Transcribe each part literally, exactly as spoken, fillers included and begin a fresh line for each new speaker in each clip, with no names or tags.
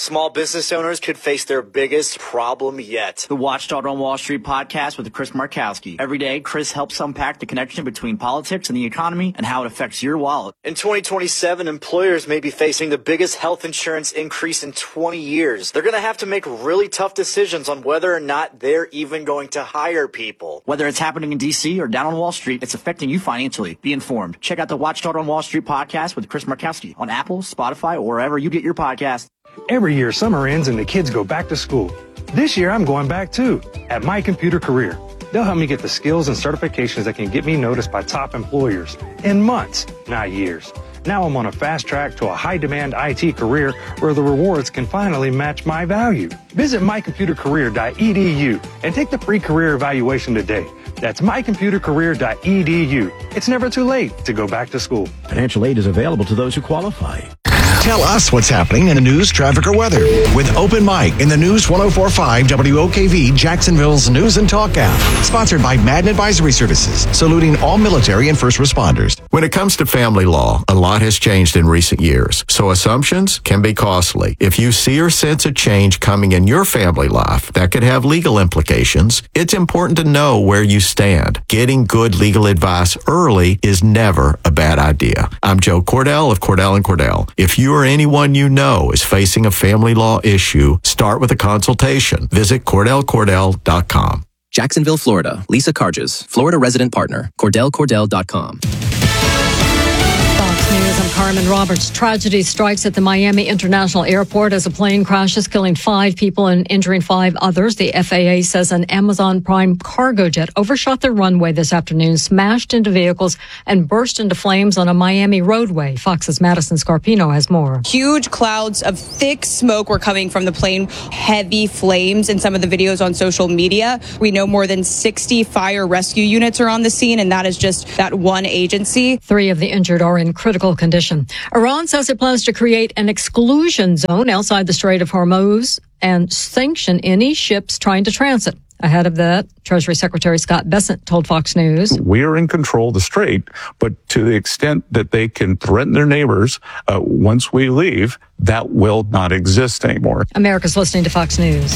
Small business owners could face their biggest problem yet.
The Watchdog on Wall Street podcast with Chris Markowski. Every day, Chris helps unpack the connection between politics and the economy and how it affects your wallet.
In twenty twenty-seven, employers may be facing the biggest health insurance increase in twenty years. They're going to have to make really tough decisions on whether or not they're even going to hire people.
Whether it's happening in D C or down on Wall Street, it's affecting you financially. Be informed. Check out the Watchdog on Wall Street podcast with Chris Markowski on Apple, Spotify, or wherever you get your podcast.
Every year, summer ends and the kids go back to school. This year, I'm going back too, at My Computer Career. They'll help me get the skills and certifications that can get me noticed by top employers in months, not years. Now I'm on a fast track to a high-demand I T career where the rewards can finally match my value. Visit my computer career dot e d u and take the free career evaluation today. That's my computer career dot e d u. It's never too late to go back to school.
Financial aid is available to those who qualify.
Tell us what's happening in the news, traffic, or weather with Open Mic in the News one oh four point five W O K V Jacksonville's News and Talk app. Sponsored by Madden Advisory Services, saluting all military and first responders.
When it comes to family law, a lot has changed in recent years, so assumptions can be costly. If you see or sense a change coming in your family life that could have legal implications, it's important to know where you stand. Getting good legal advice early is never a bad idea. I'm Joe Cordell of Cordell and Cordell. If you or anyone you know is facing a family law issue, start with a consultation. Visit Cordell Cordell dot com.
Jacksonville, Florida. Lisa Carges, Florida resident partner. Cordell Cordell dot com.
Fox News, I'm Carmen Roberts. Tragedy strikes at the Miami International Airport as a plane crashes, killing five people and injuring five others. The F A A says an Amazon Prime cargo jet overshot the runway this afternoon, smashed into vehicles, and burst into flames on a Miami roadway. Fox's Madison Scarpino has more.
Huge clouds of thick smoke were coming from the plane, heavy flames in some of the videos on social media. We know more than sixty fire rescue units are on the scene, and that is just that one agency.
Three of the injured are in critical condition. Iran says it plans to create an exclusion zone outside the Strait of Hormuz and sanction any ships trying to transit. Ahead of that, Treasury Secretary Scott Bessent told Fox News,
"We are in control of the strait, but to the extent that they can threaten their neighbors uh, once we leave, that will not exist anymore."
America's listening to Fox News.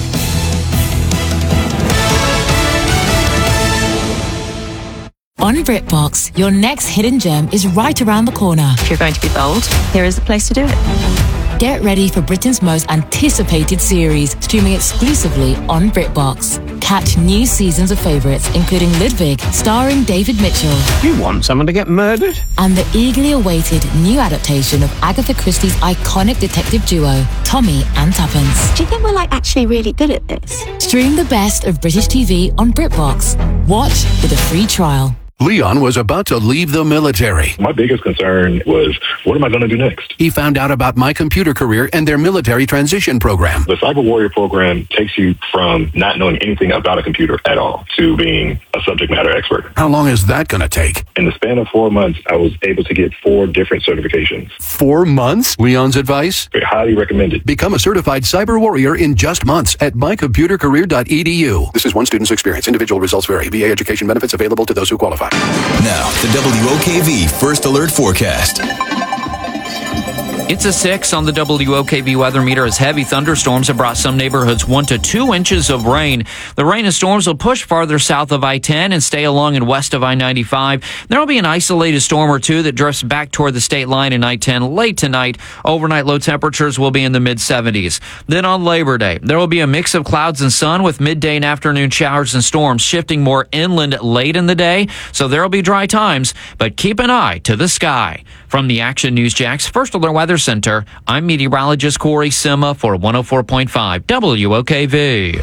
On BritBox, your next hidden gem is right around the corner.
If you're going to be bold, here is the place to do it.
Get ready for Britain's most anticipated series, streaming exclusively on BritBox. Catch new seasons of favourites, including Ludwig, starring David Mitchell.
You want someone to get murdered?
And the eagerly awaited new adaptation of Agatha Christie's iconic detective duo, Tommy and Tuppence.
Do you think we're like actually really good at this?
Stream the best of British T V on BritBox. Watch with a free trial.
Leon was about to leave the military.
My biggest concern was, what am I going to do next?
He found out about My Computer Career and their military transition program.
The Cyber Warrior program takes you from not knowing anything about a computer at all to being a subject matter expert.
How long is that going to take?
In the span of four months, I was able to get four different certifications.
Four months? Leon's advice?
Very highly recommended.
Become a certified cyber warrior in just months at my computer career dot e d u. This is one student's experience. Individual results vary. V A education benefits available to those who qualify.
Now, the W O K V First Alert Forecast.
It's a six on the W O K V weather meter as heavy thunderstorms have brought some neighborhoods one to two inches of rain. The rain and storms will push farther south of I ten and stay along and west of I ninety-five. There will be an isolated storm or two that drifts back toward the state line in I ten late tonight. Overnight low temperatures will be in the mid seventies. Then on Labor Day, there will be a mix of clouds and sun with midday and afternoon showers and storms shifting more inland late in the day. So there will be dry times, but keep an eye to the sky. From the Action News Jack's First Alert Weather Center, I'm meteorologist Corey Sima for one oh four point five W O K V.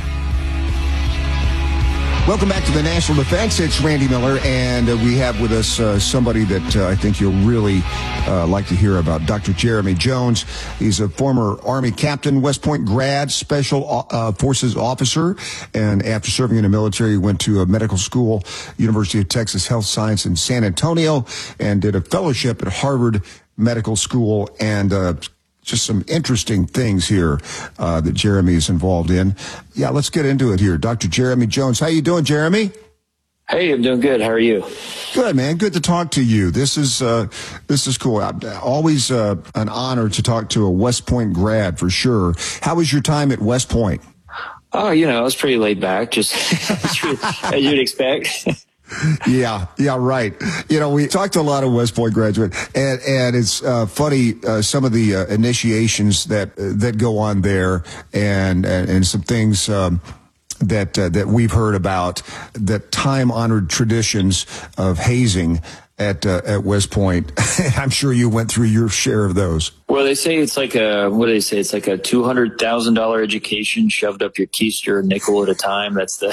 Welcome back to the National Defense. It's Randy Miller, and uh, we have with us uh, somebody that uh, I think you'll really uh, like to hear about, Doctor Jeremy Jones. He's a former Army captain, West Point grad, Special uh, Forces officer, and after serving in the military, he went to a medical school, University of Texas Health Science in San Antonio, and did a fellowship at Harvard Medical School, and uh, just some interesting things here uh, that Jeremy is involved in. Yeah, let's get into it here. Doctor Jeremy Jones. How you doing, Jeremy?
Hey, I'm doing good. How are you?
Good, man. Good to talk to you. This is uh, this is cool. Always uh, an honor to talk to a West Point grad for sure. How was your time at West Point?
Oh, you know, I was pretty laid back, just as, you, as you'd expect.
yeah, yeah, right. You know, we talked to a lot of West Point graduates, and and it's uh, funny uh, some of the uh, initiations that uh, that go on there, and and, and some things. Um, that uh, that we've heard about, that time-honored traditions of hazing at uh, at West Point. I'm sure you went through your share of those.
Well, they say it's like a, what do they say? It's like a two hundred thousand dollars education shoved up your keister, nickel at a time. That's the...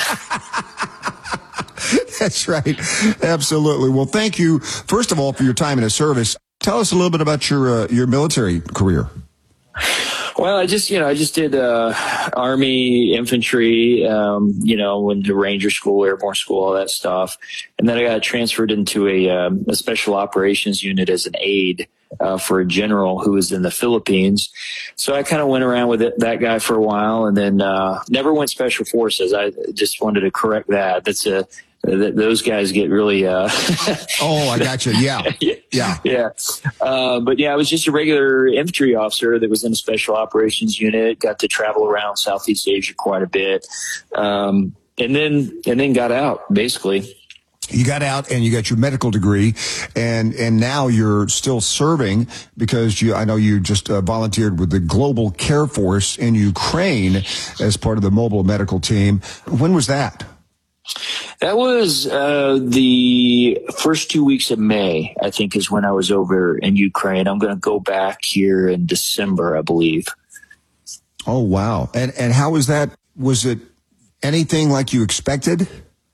That's right. Absolutely. Well, thank you, first of all, for your time in the service. Tell us a little bit about your uh, your military career.
Well, I just, you know, I just did uh, Army, infantry, um, you know, went to Ranger School, Airborne School, all that stuff. And then I got transferred into a, um, a special operations unit as an aide uh, for a general who was in the Philippines. So I kind of went around with it, that guy for a while, and then uh, never went special forces. I just wanted to correct that. That's a Th- those guys get really uh
oh I gotcha yeah yeah
yeah uh but yeah I was just a regular infantry officer that was in a special operations unit, got to travel around Southeast Asia quite a bit, um and then and then got out. Basically
you got out and you got your medical degree, and and now you're still serving because you I know you just uh, volunteered with the Global Care Force in Ukraine as part of the mobile medical team. When was that?
That was uh, the first two weeks of May, I think, is when I was over in Ukraine. I'm going to go back here in December, I believe.
Oh, wow. And and how was that? Was it anything like you expected?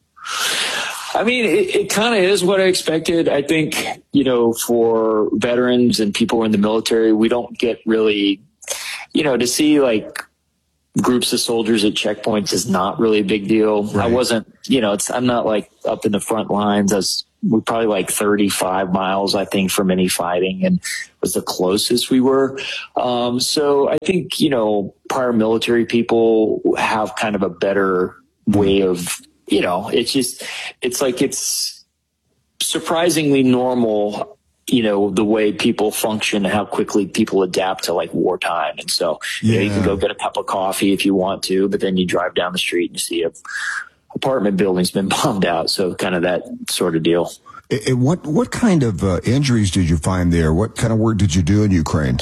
I mean, it, it kind of is what I expected. I think, you know, for veterans and people who are in the military, we don't get really, you know, to see like groups of soldiers at checkpoints is not really a big deal. Right. I wasn't, you know, it's, I'm not like up in the front lines. I was, we're probably like thirty-five miles, I think, from any fighting, and was the closest we were. Um, so I think, you know, prior military people have kind of a better way of, you know, it's just, it's like, it's surprisingly normal, you know, the way people function, how quickly people adapt to like wartime. And so, you yeah. know, you can go get a cup of coffee if you want to, but then you drive down the street and you see a apartment building's been bombed out. So kind of that sort of deal.
And what, what kind of uh, injuries did you find there? What kind of work did you do in Ukraine?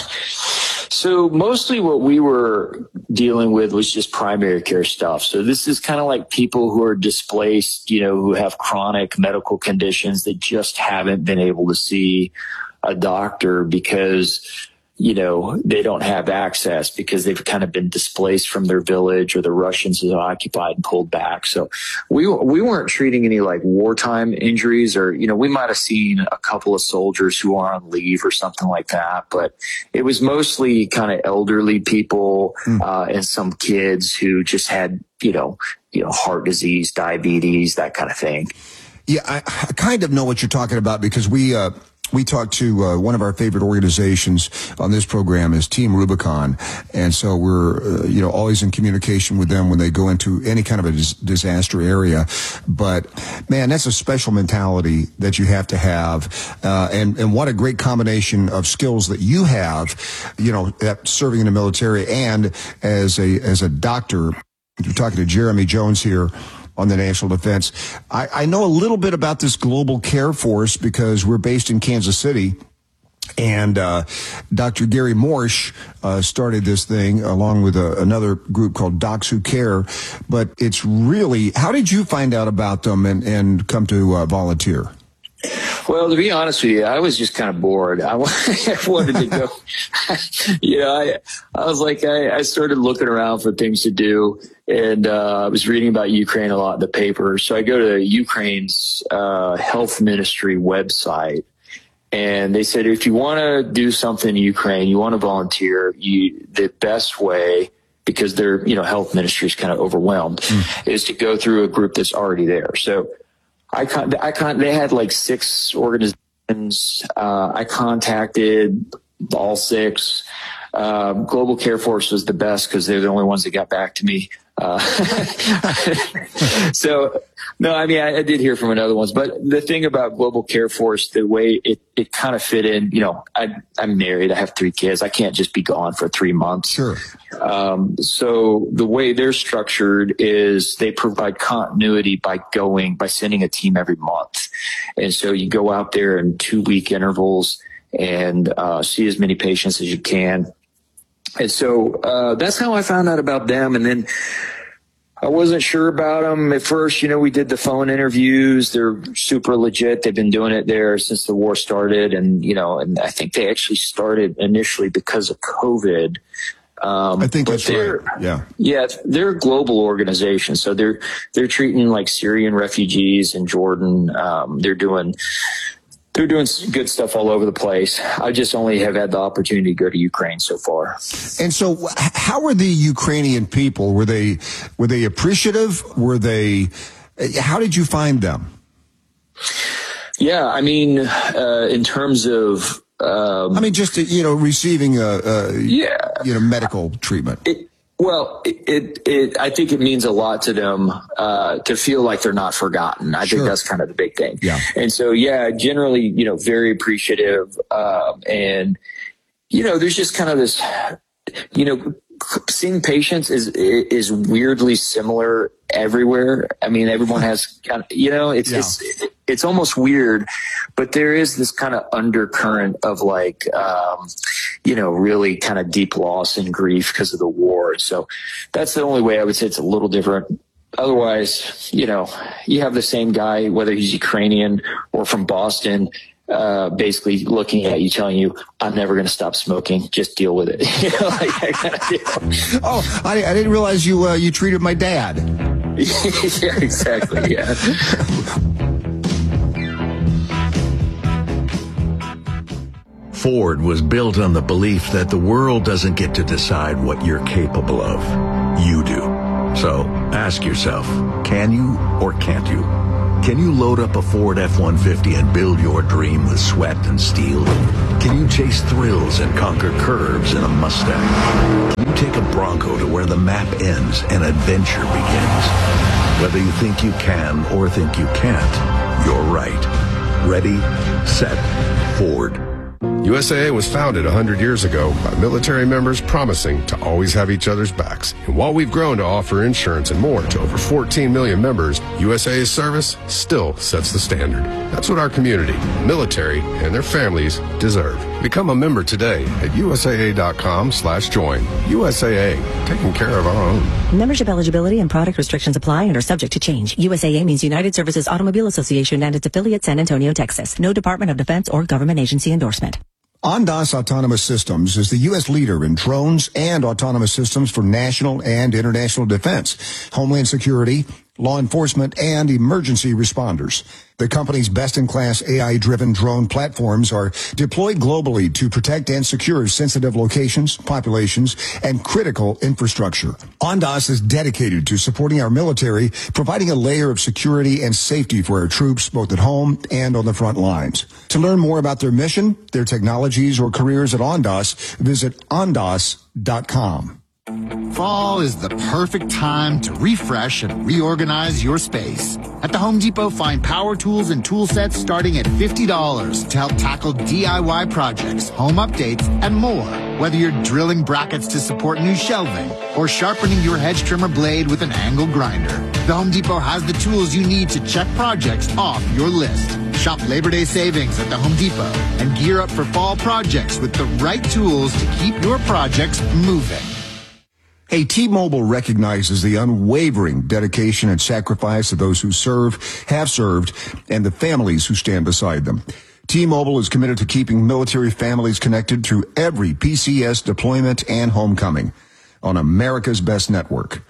So mostly what we were dealing with was just primary care stuff. So this is kind of like people who are displaced, you know, who have chronic medical conditions that just haven't been able to see a doctor because, you know, they don't have access because they've kind of been displaced from their village, or the Russians have occupied and pulled back. So we we weren't treating any like wartime injuries, or, you know, we might have seen a couple of soldiers who are on leave or something like that, but it was mostly kind of elderly people mm. uh, and some kids who just had, you know, you know, heart disease, diabetes, that kind of thing.
Yeah, I, I kind of know what you're talking about because we uh We talked to uh, one of our favorite organizations on this program is Team Rubicon. And so we're, uh, you know, always in communication with them when they go into any kind of a dis- disaster area. But man, that's a special mentality that you have to have. Uh, and, and what a great combination of skills that you have, you know, at serving in the military and as a, as a doctor. You're talking to Jeremy Jones here on the National Defense. I, I know a little bit about this Global Care Force because we're based in Kansas City, and uh, Doctor Gary Morsch uh, started this thing along with a, another group called Docs Who Care. But it's really, how did you find out about them and, and come to uh, volunteer?
Well, to be honest with you, I was just kind of bored. I wanted to go. you know, I, I was like, I, I started looking around for things to do, and uh, I was reading about Ukraine a lot in the paper. So I go to Ukraine's uh, health ministry website, and they said, if you want to do something in Ukraine, you want to volunteer, you, the best way, because their, you know, health ministry is kind of overwhelmed, mm. is to go through a group that's already there. So I con- I con- they had like six organizations. Uh, I contacted all six. Um, Global Care Force was the best because they're the only ones that got back to me. Uh, so, no, I mean, I, I did hear from another ones, but the thing about Global Care Force, the way it, it kind of fit in, you know, I, I'm married, I have three kids. I can't just be gone for three months.
Sure.
Um, so the way they're structured is they provide continuity by going, by sending a team every month. And so you go out there in two week intervals and, uh, see as many patients as you can. And so, uh, that's how I found out about them. And then I wasn't sure about them at first. You know, we did the phone interviews. They're super legit. They've been doing it there since the war started. And, you know, and I think they actually started initially because of COVID. Um,
I think
but
that's
they're,
right. Yeah.
Yeah. They're a global organization. So they're, they're treating like Syrian refugees in Jordan. Um, they're doing, they're doing good stuff all over the place. I just only have had the opportunity to go to Ukraine so far.
And so how were the Ukrainian people? Were they, were they appreciative? Were they, how did you find them?
Yeah. I mean, uh, in terms of, um,
I mean, just, you know, receiving a, a
yeah,
you know, medical treatment.
It, Well, it, it, I think it means a lot to them, uh, to feel like they're not forgotten. I
Sure.
think that's kind of the big thing.
Yeah.
And so, yeah, generally, you know, very appreciative. Um, and, you know, there's just kind of this, you know, seeing patients is, is weirdly similar everywhere. I mean, everyone has kind of, you know, it's,
Yeah.
it's, it's almost weird, but there is this kind of undercurrent of like, um, you know, really kind of deep loss and grief because of the war. So that's the only way I would say it's a little different. Otherwise, you know, you have the same guy, whether he's Ukrainian or from Boston, uh, basically looking at you, telling you, I'm never going to stop smoking. Just deal with it. You know, like that kind of deal.
Oh, I, I didn't realize you, uh, you treated my dad.
Yeah, exactly. Yeah.
Ford was built on the belief that the world doesn't get to decide what you're capable of. You do. So ask yourself, can you or can't you? Can you load up a Ford F one fifty and build your dream with sweat and steel? Can you chase thrills and conquer curves in a Mustang? Can you take a Bronco to where the map ends and adventure begins? Whether you think you can or think you can't, you're right. Ready, set, Ford.
U S A A was founded one hundred years ago by military members promising to always have each other's backs. And while we've grown to offer insurance and more to over fourteen million members, U S A A's service still sets the standard. That's what our community, military, and their families deserve. Become a member today at U S A A dot com slash join. U S A A, taking care of our own.
Membership eligibility and product restrictions apply and are subject to change. U S A A means United Services Automobile Association and its affiliate San Antonio, Texas. No Department of Defense or government agency endorsement.
Ondas Autonomous Systems is the U S leader in drones and autonomous systems for national and international defense, homeland security, law enforcement, and emergency responders. The company's best-in-class A I-driven drone platforms are deployed globally to protect and secure sensitive locations, populations, and critical infrastructure. Ondas is dedicated to supporting our military, providing a layer of security and safety for our troops, both at home and on the front lines. To learn more about their mission, their technologies, or careers at Ondas, visit ondas dot com.
Fall is the perfect time to refresh and reorganize your space. At the Home Depot, find power tools and tool sets starting at fifty dollars to help tackle D I Y projects, home updates, and more. Whether you're drilling brackets to support new shelving or sharpening your hedge trimmer blade with an angle grinder, the Home Depot has the tools you need to check projects off your list. Shop Labor Day savings at the Home Depot and gear up for fall projects with the right tools to keep your projects moving.
Hey, T-Mobile recognizes the unwavering dedication and sacrifice of those who serve, have served, and the families who stand beside them. T-Mobile is committed to keeping military families connected through every P C S deployment and homecoming on America's best network.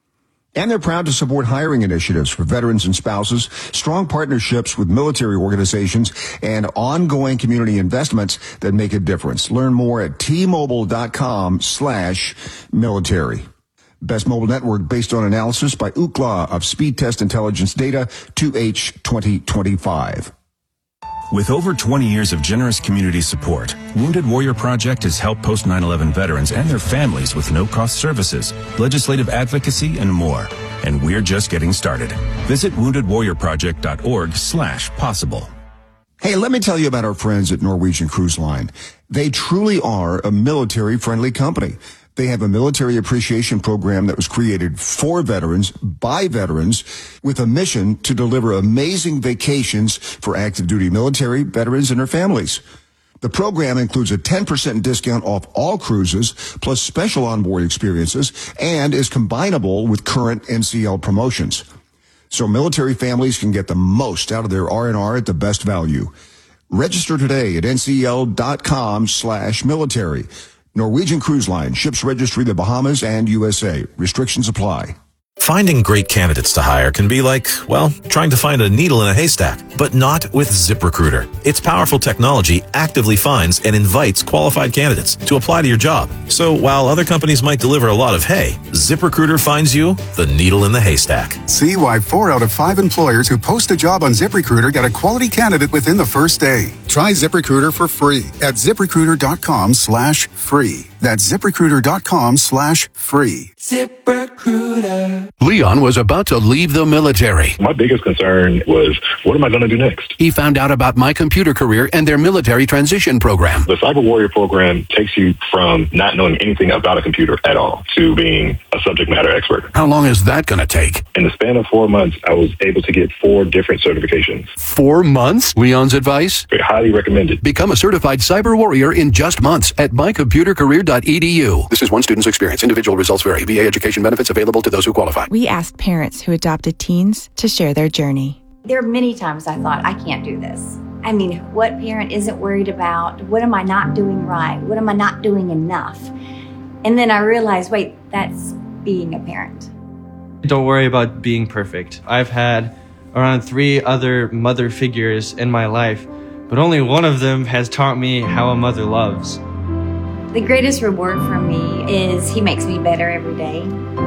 And they're proud to support hiring initiatives for veterans and spouses, strong partnerships with military organizations, and ongoing community investments that make a difference. Learn more at T-Mobile dot com slash military. Best mobile network based on analysis by Ookla of Speed Test Intelligence Data two H twenty twenty-five.
With over twenty years of generous community support, Wounded Warrior Project has helped post nine eleven veterans and their families with no-cost services, legislative advocacy, and more. And we're just getting started. Visit wounded warrior project dot org slash possible.
Hey, let me tell you about our friends at Norwegian Cruise Line. They truly are a military-friendly company. They have a military appreciation program that was created for veterans, by veterans, with a mission to deliver amazing vacations for active duty military, veterans, and their families. The program includes a ten percent discount off all cruises, plus special onboard experiences, and is combinable with current N C L promotions. So military families can get the most out of their R and R at the best value. Register today at ncl.com slash military. Norwegian Cruise Line, ships registry the Bahamas and U S A. Restrictions apply.
Finding great candidates to hire can be like, well, trying to find a needle in a haystack, but not with ZipRecruiter. Its powerful technology actively finds and invites qualified candidates to apply to your job. So while other companies might deliver a lot of hay, ZipRecruiter finds you the needle in the haystack.
See why four out of five employers who post a job on ZipRecruiter get a quality candidate within the first day. Try ZipRecruiter for free at ZipRecruiter.com slash free. That's ZipRecruiter.com slash free.
ZipRecruiter. Leon was about to leave the military.
My biggest concern was, what am I going to do next?
He found out about My Computer Career and their military transition program.
The Cyber Warrior program takes you from not knowing anything about a computer at all to being a subject matter expert.
How long is that going to take?
In the span of four months, I was able to get four different certifications.
Four months? Leon's advice?
Very highly recommended.
Become a certified cyber warrior in just months at my computer career dot e d u. This is one student's experience. Individual results vary. V A education benefits available to those who qualify.
We asked parents who adopted teens to share their journey.
There are many times I thought, I can't do this. I mean, what parent isn't worried about, what am I not doing right? What am I not doing enough? And then I realized, wait, that's being a parent.
Don't worry about being perfect. I've had around three other mother figures in my life, but only one of them has taught me how a mother loves.
The greatest reward for me is he makes me better every day.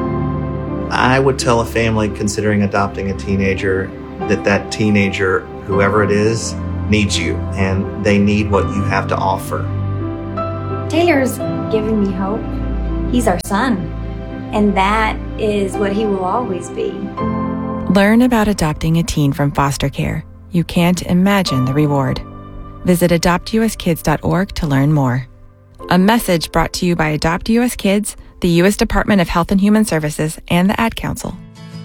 I would tell a family considering adopting a teenager that that teenager, whoever it is, needs you, and they need what you have to offer.
Taylor's given me hope. He's our son, and that is what he will always be.
Learn about adopting a teen from foster care. You can't imagine the reward. Visit adopt u s kids dot org to learn more. A message brought to you by Adopt U S Kids, the U S Department of Health and Human Services, and the Ad Council.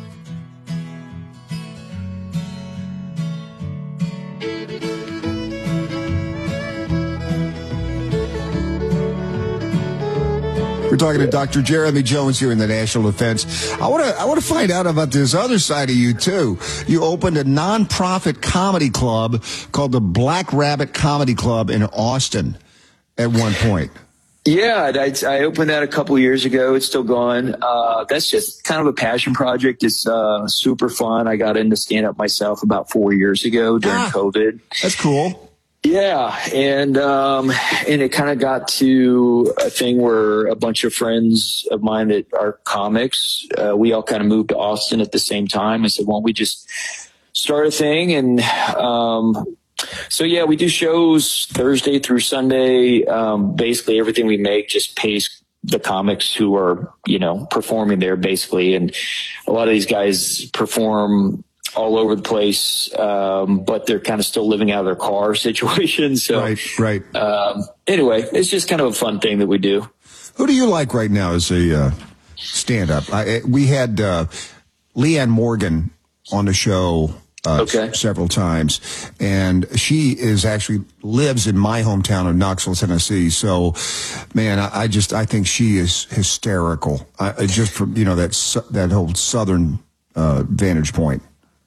We're talking to Doctor Jeremy Jones here in the National Defense. I want to I want to find out about this other side of you, too. You opened a nonprofit comedy club called the Black Rabbit Comedy Club in Austin at one point.
Yeah, I, I opened that a couple of years ago. It's still going. Uh, that's just kind of a passion project. It's uh, super fun. I got into stand-up myself about four years ago during ah, COVID.
That's cool.
Yeah, and um, and it kind of got to a thing where a bunch of friends of mine that are comics, uh, we all kind of moved to Austin at the same time. I said, why don't we just start a thing? And um, so, yeah, we do shows Thursday through Sunday. Um, basically, everything we make just pays the comics who are, you know, performing there, basically. And a lot of these guys perform all over the place, um, but they're kind of still living out of their car situation. So,
right, right.
Um, anyway, it's just kind of a fun thing that we do.
Who do you like right now as a uh, stand-up? I, we had uh, Leanne Morgan on the show uh, okay. s- several times, and she is actually lives in my hometown of Knoxville, Tennessee. So, man, I, I just I think she is hysterical. I, just from you know that su- that whole Southern uh, vantage point.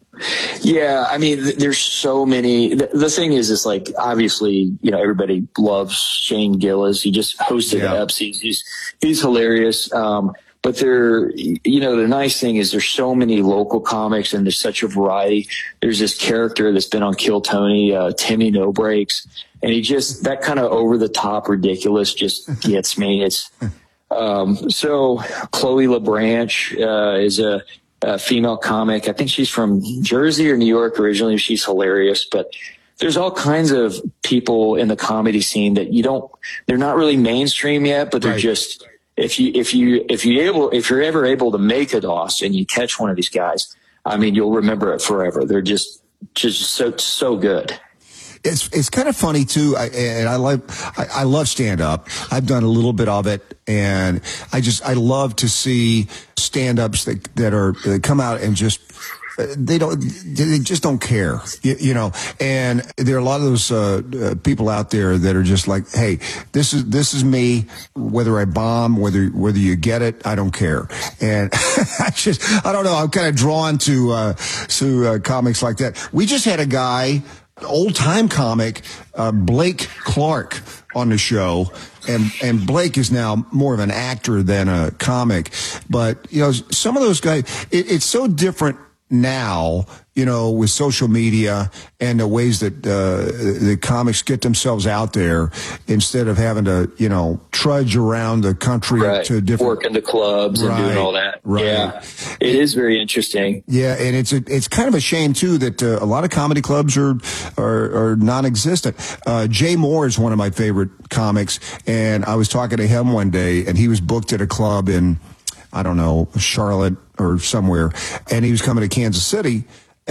Yeah, I mean, th- there's so many. The, the thing is, it's like, obviously, you know, everybody loves Shane Gillis. He just hosted yeah. the Epps. He's, he's, he's hilarious. Um, but there, you know, the nice thing is there's so many local comics and there's such a variety. There's this character that's been on Kill Tony, uh, Timmy No Breaks. And he just, that kind of over the top ridiculous just gets me. It's, um, so Chloe LeBranch, uh, is a, a female comic. I think she's from Jersey or New York originally. She's hilarious, but there's all kinds of people in the comedy scene that you don't, they're not really mainstream yet, but they're right. just, if you, if you, if you able, if you're ever able to make it, Austin, you catch one of these guys, I mean, you'll remember it forever. They're just, just so, so good.
It's it's kind of funny too, I, and I love I, I love stand up. I've done a little bit of it, and I just I love to see stand ups that that are that come out and just they don't they just don't care, you, you know. And there are a lot of those uh, uh, people out there that are just like, hey, this is this is me. Whether I bomb, whether whether you get it, I don't care. And I just I don't know. I'm kind of drawn to uh, to uh, comics like that. We just had a guy. Old time comic, uh, Blake Clark on the show. And, and Blake is now more of an actor than a comic. But, you know, some of those guys, it, it's so different now, you know, with social media and the ways that uh, the comics get themselves out there instead of having to, you know, trudge around the country
right.
to different
working the clubs
right.
and doing all that.
Right.
Yeah, it is very interesting.
Yeah, and it's a, it's kind of a shame too that uh, a lot of comedy clubs are are, are non-existent. Uh, Jay Moore is one of my favorite comics, and I was talking to him one day, and he was booked at a club in, I don't know, Charlotte or somewhere, and he was coming to Kansas City,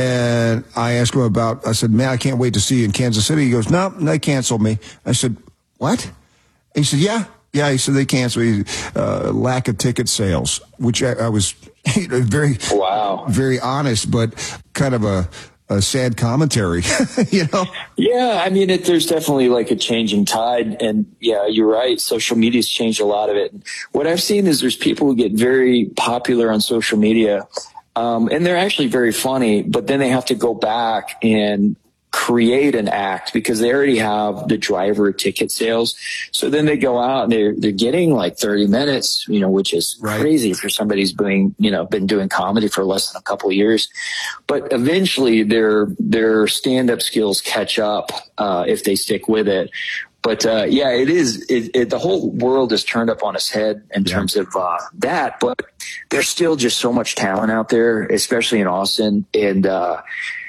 and I asked him about, I said, man, I can't wait to see you in Kansas City. He goes, no, they canceled me. I said, what? He said, yeah, yeah. He said, they canceled me, uh, lack of ticket sales, which I, I was very,
wow,
very honest, but kind of a, a sad commentary, you know?
Yeah, I mean, it, there's definitely like a changing tide. And yeah, you're right. Social media's changed a lot of it. What I've seen is there's people who get very popular on social media, um, and they're actually very funny, but then they have to go back and create an act because they already have the driver ticket sales. So then they go out and they're, they're getting like thirty minutes, you know, which is right. crazy for somebody who's being, you know, been doing comedy for less than a couple of years. But eventually their, their stand-up skills catch up, uh, if they stick with it. But, uh, yeah, it is, it, it, the whole world is turned up on its head in yeah. terms of, uh, that, but there's still just so much talent out there, especially in Austin. And, uh,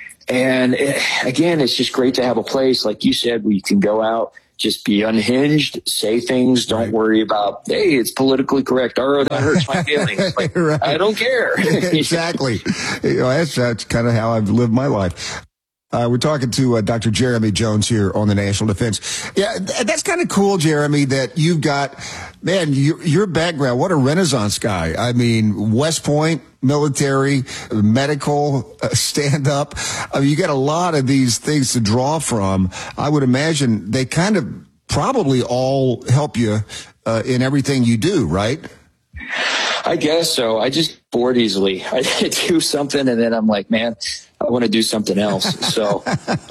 And it, again, it's just great to have a place, like you said, where you can go out, just be unhinged, say things, don't right. worry about, hey, it's politically correct. Oh, that hurts my feelings. Like, right. I don't care.
Exactly. You know, that's, that's kind of how I've lived my life. Uh, we're talking to uh, Doctor Jeremy Jones here on the National Defense. Yeah, th- that's kind of cool, Jeremy, that you've got, man, you, your background, what a Renaissance guy. I mean, West Point, military, medical, uh, stand-up. I mean, you got a lot of these things to draw from. I would imagine they kind of probably all help you uh, in everything you do, right?
I guess so. I just bored easily. I do something and then I'm like, man, I want to do something else. So,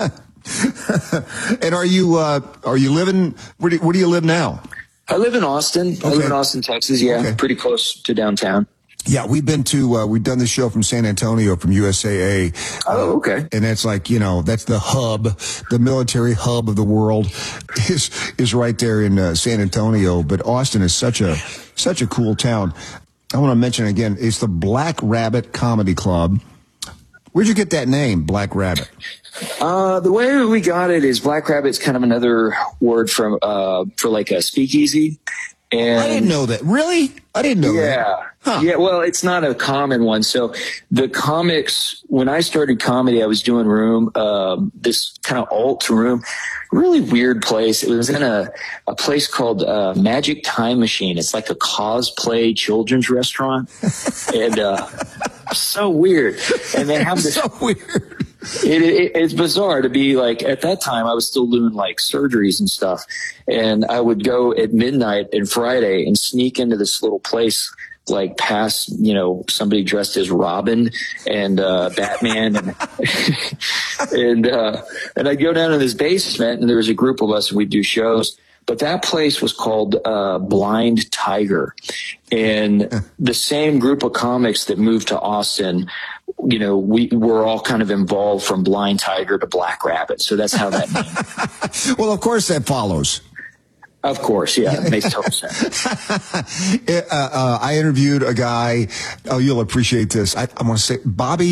and are you uh, are you living? Where do, where do you live now?
I live in Austin. Okay. I live in Austin, Texas. Yeah, okay. Pretty close to downtown.
Yeah, we've been to, uh, we've done this show from San Antonio, from U S A A.
Oh, okay.
And that's like, you know, that's the hub, the military hub of the world is, is right there in uh, San Antonio. But Austin is such a, such a cool town. I want to mention again, it's the Black Rabbit Comedy Club. Where'd you get that name, Black Rabbit?
Uh, the way we got it is Black Rabbit's kind of another word from, uh, for like a speakeasy. And
I didn't know that. Really? I didn't know
yeah.
that.
Yeah.
Huh.
Yeah. Well, it's not a common one. So the comics, when I started comedy, I was doing room, um, this kind of alt room, really weird place. It was in a, a place called, uh, Magic Time Machine. It's like a cosplay children's restaurant. and, uh, so weird. And they have this.
so weird.
It, it, it's bizarre to be like, at that time, I was still doing like surgeries and stuff. And I would go at midnight and Friday and sneak into this little place, like past, you know, somebody dressed as Robin and, uh, Batman. And, and, uh, and I'd go down to this basement and there was a group of us and we'd do shows. But that place was called, uh, Blind Tiger. And the same group of comics that moved to Austin, you know, we were all kind of involved from Blind Tiger to Black Rabbit. So that's how that name.
Well, of course that follows.
Of course, yeah, it makes total sense.
uh, uh, I interviewed a guy. Oh, you'll appreciate this. I, I want to say Bobby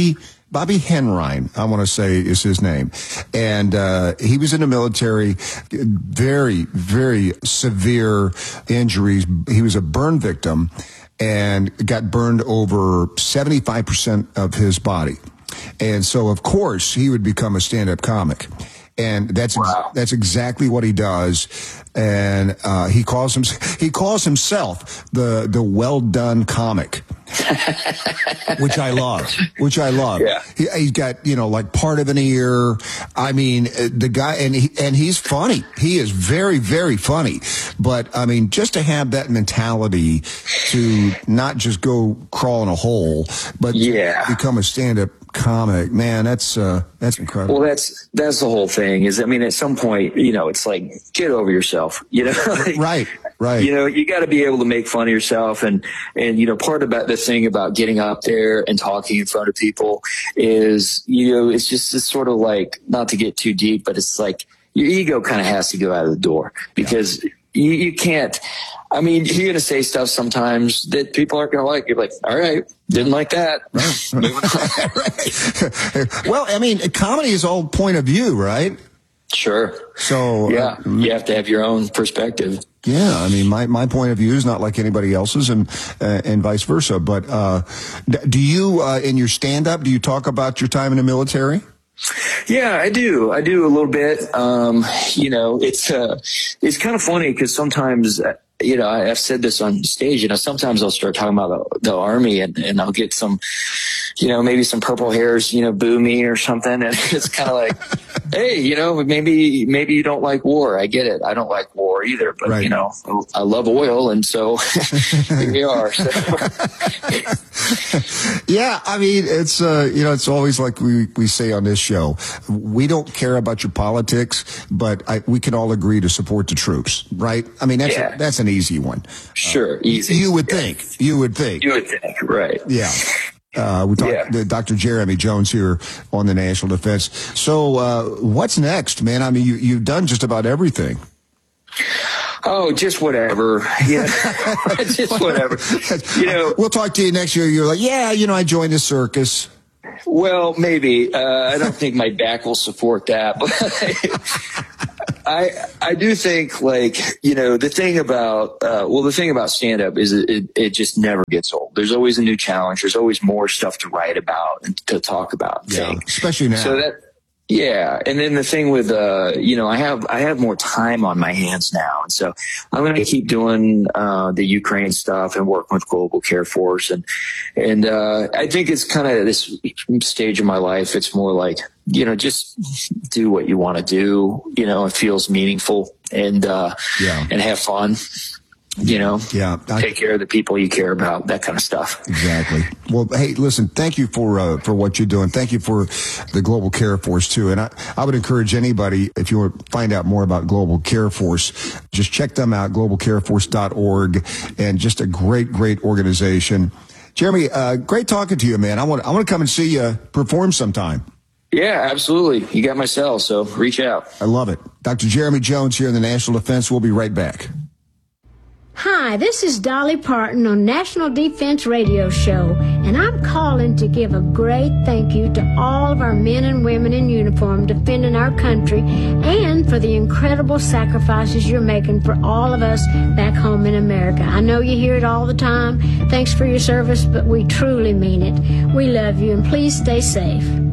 Bobby Henrine, I want to say is his name. And uh, he was in the military, very, very severe injuries. He was a burn victim and got burned over seventy-five percent of his body. And so, of course, he would become a stand-up comic. And that's wow. that's exactly what he does. And uh, he calls him he calls himself the the well done comic, which I love. Which I love.
Yeah.
He, he's got you know like part of an ear. I mean the guy and he and he's funny. He is very very funny. But I mean just to have that mentality to not just go crawl in a hole, but
yeah.
to become a stand up comic, man, that's uh, that's incredible.
Well, that's that's the whole thing. Is I mean, at some point, you know, it's like get over yourself. You know, like,
right, right.
You know, you got to be able to make fun of yourself, and and you know, part about the thing about getting up there and talking in front of people is, you know, it's just it's sort of like, not to get too deep, but it's like your ego kind of has to go out of the door because yeah. you, you can't. I mean, you're going to say stuff sometimes that people aren't going to like. You're like, all right, didn't like that.
Right. Well, I mean, comedy is all point of view, right?
Sure.
So
yeah,
uh,
you have to have your own perspective.
Yeah, I mean, my, my point of view is not like anybody else's, and uh, and vice versa. But uh, do you, uh, in your stand-up, do you talk about your time in the military?
Yeah, I do. I do a little bit. Um, you know, it's uh, it's kind of funny because sometimes. Uh, You know, I, I've said this on stage, you know, sometimes I'll start talking about the, the Army and, and I'll get some, you know, maybe some purple hairs, you know, boo me or something. And it's kind of like, hey, you know, maybe, maybe you don't like war. I get it. I don't like war either, but right. you know, I love oil. And so here we are. So.
Yeah. I mean, it's, uh, you know, it's always like we, we say on this show, we don't care about your politics, but I, we can all agree to support the troops, right? I mean, that's,
yeah.
a, that's an easy one.
Sure.
Uh,
easy.
You would
yeah.
think, you would think.
You would think, right.
Yeah. Uh, we talked
yeah.
to Doctor Jeremy Jones here on the National Defense. So, uh, what's next, man? I mean, you, you've done just about everything.
Oh, just whatever. Yeah. Just whatever. You know,
we'll talk to you next year. You're like, yeah, you know, I joined the circus.
Well, maybe. Uh, I don't think my back will support that, but I, I do think, like, you know, the thing about, uh, well, the thing about stand up is it, it, it just never gets old. There's always a new challenge. There's always more stuff to write about and to talk about.
Yeah, especially now.
So that, yeah. And then the thing with, uh, you know, I have, I have more time on my hands now. And so I'm going to keep doing, uh, the Ukraine stuff and working with Global Care Force. And, and, uh, I think it's kind of this stage of my life. It's more like, you know, just do what you want to do. You know, it feels meaningful and, uh, yeah. and have fun. You know,
yeah, I,
take care of the people you care about, that kind of stuff.
Exactly. Well, hey, listen, thank you for uh, for what you're doing. Thank you for the Global Care Force, too. And I, I would encourage anybody, if you want to find out more about Global Care Force, just check them out, global care force dot org, and just a great, great organization. Jeremy, uh, great talking to you, man. I want, I want to come and see you perform sometime.
Yeah, absolutely. You got my cell, so reach out.
I love it. Doctor Jeremy Jones here in the National Defense. We'll be right back.
Hi, this is Dolly Parton on National Defense Radio Show, and I'm calling to give a great thank you to all of our men and women in uniform defending our country and for the incredible sacrifices you're making for all of us back home in America. I know you hear it all the time. Thanks for your service, but we truly mean it. We love you, and please stay safe.